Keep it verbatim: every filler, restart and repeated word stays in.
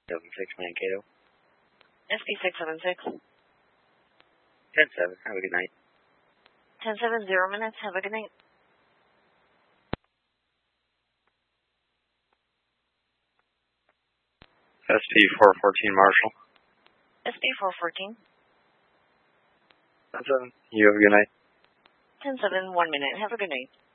seven six Mankato. S D six seven six. ten seven, have a good night. ten seven, zero minutes, have a good night. S P four fourteen Marshall. S D four fourteen. ten seven, you have a good night. ten seven, one minute, have a good night.